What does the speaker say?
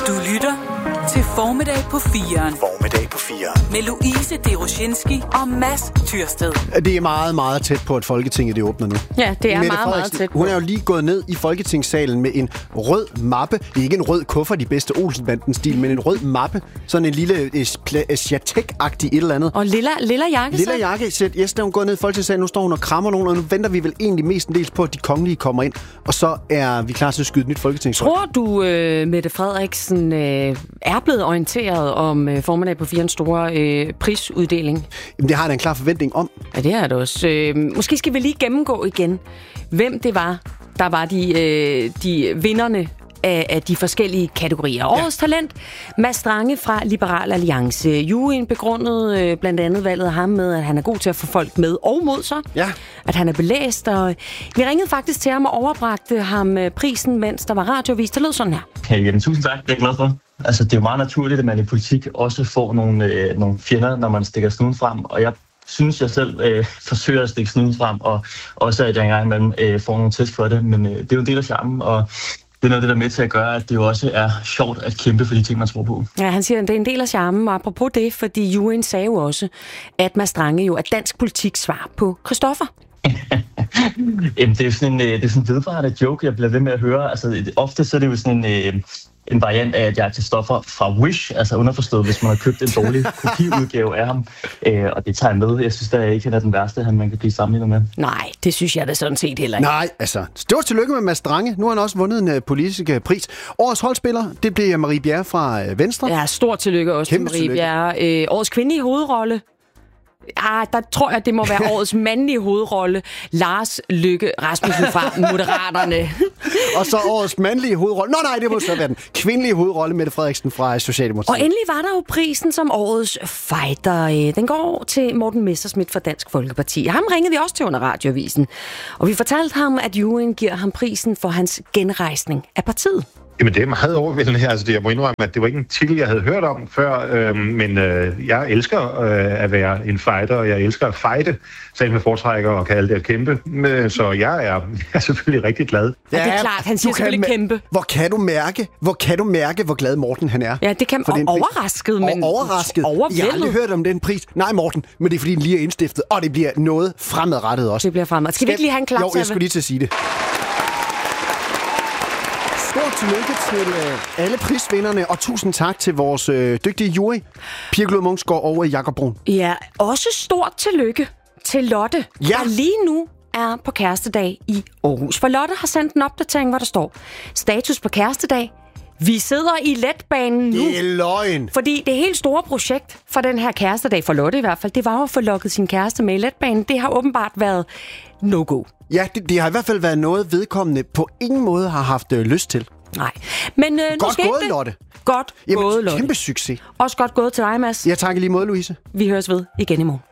Du lytter til Formiddag på 4'eren. Formiddag på 4'eren. Med Louise Deroshinski og Mads Tyrsted. Det er meget, meget tæt på, at Folketinget det åbner nu. Ja, det er meget tæt på. Hun er jo lige gået ned i Folketingssalen med en rød mappe. Det er ikke en rød kuffert i bedste Olsen-banden-stil, men en rød mappe. Sådan en lille Sjatek-agtig et eller andet. Og lilla jakke. Lilla jakkesæt. Yes, der er hun gået ned i Folketingssalen. Nu står hun og krammer nogen, og nu venter vi vel egentlig mestendels på, at de kongelige kommer ind. Og så er vi klar til at skyde et nyt folketingsråd. Tror du, Mette Frederiksen er blevet orienteret om Formiddag på 4'erens store prisuddeling? Jamen, det har jeg da en klar forventning om. Ja, det er det også. Måske skal vi lige gennemgå igen, hvem det var, der var de vinderne af de forskellige kategorier. Årets talent, Mads Strange fra Liberal Alliance. Juryen begrundede blandt andet valget af ham med, at han er god til at få folk med og mod sig. Ja. At han er belæst, og vi ringede faktisk til ham og overbragte ham prisen, mens der var radiovis. Det lød sådan her. Hey, jamen, tusind tak. Det er jeg glad for. Altså, det er jo meget naturligt, at man i politik også får nogle fjender, når man stikker snuden frem, og jeg synes, jeg selv forsøger at stikke snuden frem, og også at jeg engang imellem får nogle test for det, men det er jo en del af charmen, og det er noget af det, der er med til at gøre, at det jo også er sjovt at kæmpe for de ting, man tror på. Ja, han siger, at det er en del af charmen, og apropos det, fordi juryen sagde jo også, at Mads Strange jo er dansk politik svar på Christoffer. Jamen, det er sådan en vedvarende joke, jeg bliver ved med at høre. Altså, ofte så er det jo sådan en variant af, at jeg er Christoffer fra Wish, altså underforstået, hvis man har købt en dårlig kopiudgave af ham. Og det tager jeg med. Jeg synes da ikke, han er den værste, man kan blive sammenlignet med. Nej, det synes jeg da sådan set heller ikke. Nej, altså, stort tillykke med Mads Strange. Nu har han også vundet en politisk pris. Årets holdspiller, det bliver Marie Bjerre fra Venstre. Ja, stort tillykke også til Marie Bjerre. Årets kvindelige hovedrolle. Der tror jeg, det må være årets mandlige hovedrolle. Lars Løkke Rasmussen fra Moderaterne. Og så årets mandlige hovedrolle. Nej, det må så være den kvindelige hovedrolle, Mette Frederiksen fra Socialdemokratiet. Og endelig var der jo prisen som årets fighter. Den går til Morten Messerschmidt fra Dansk Folkeparti. Ham ringede vi også til under radioavisen. Og vi fortalte ham, at juryen giver ham prisen for hans genrejsning af partiet. Jamen, det er meget overvældende her. Altså, jeg må indrømme, at det var ikke en titel, jeg havde hørt om før, men jeg elsker at være en fighter, og jeg elsker at fighte, selv med foretrækker og kalde det at kæmpe. Så jeg er selvfølgelig rigtig glad. Ja, det er klart, han siger selvfølgelig kæmpe. Hvor kan du mærke, hvor glad Morten han er? Ja, det kan man. Overrasket, men overrasket. Jeg har aldrig hørt om den pris. Nej, Morten, men det er fordi, den lige er indstiftet, og det bliver noget fremadrettet også. Det bliver fremadrettet. Skal vi ikke lige have en klap? Jo, jeg skulle lige til at sige det. Stort tillykke til alle prisvinderne, og tusind tak til vores dygtige jury, Pia Glod Munksgaard og Jakob Brun. Ja, også stort tillykke til Lotte, der lige nu er på kærestedag i Aarhus. For Lotte har sendt en opdatering, hvor der står: status på kærestedag. Vi sidder i letbanen nu. Det er løgn. Fordi det helt store projekt for den her kærestedag, for Lotte i hvert fald, det var jo at få lukket sin kæreste med i letbanen. Det har åbenbart været no-go. Ja, det har i hvert fald været noget, vedkommende på ingen måde har haft lyst til. Nej, men godt gået, Lotte. Godt gået, Lotte. Kæmpe succes. Også godt gået til dig, Mads. Ja, tak i lige måde, Louise. Vi høres ved igen i morgen.